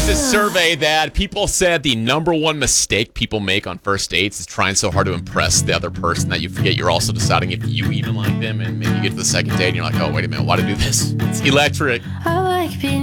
this survey that people said the number one mistake people make on first dates is trying so hard to impress the other person that you forget you're also deciding if you even like them, and maybe you get to the second date and you're like, oh, wait a minute, why did I do this? It's electric. I like being